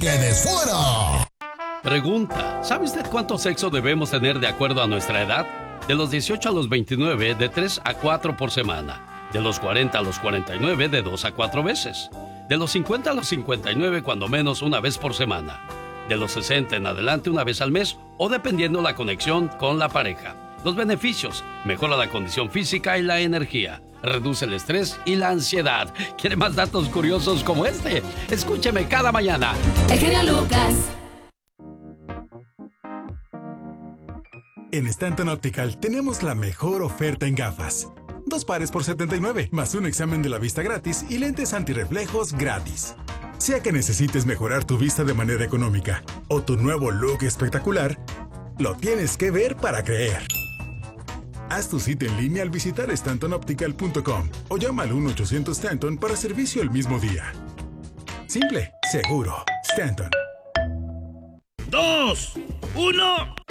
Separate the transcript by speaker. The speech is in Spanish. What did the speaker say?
Speaker 1: quedes fuera.
Speaker 2: Pregunta, ¿sabe usted cuánto sexo debemos tener de acuerdo a nuestra edad? De los 18 a los 29, de 3 a 4 por semana. De los 40 a los 49, de 2 a 4 veces. De los 50 a los 59, cuando menos una vez por semana. De los 60 en adelante, una vez al mes, o dependiendo la conexión con la pareja. Los beneficios: mejora la condición física y la energía, reduce el estrés y la ansiedad. ¿Quiere más datos curiosos como este? Escúcheme cada mañana.
Speaker 3: El genio Lucas.
Speaker 4: En Stanton Optical tenemos la mejor oferta en gafas. 2 pares por $79, más un examen de la vista gratis y lentes antirreflejos gratis. Sea que necesites mejorar tu vista de manera económica o tu nuevo look espectacular, lo tienes que ver para creer. Haz tu cita en línea al visitar StantonOptical.com o llama al 1-800-STANTON para servicio el mismo día. Simple, seguro, Stanton.
Speaker 5: 2, 1...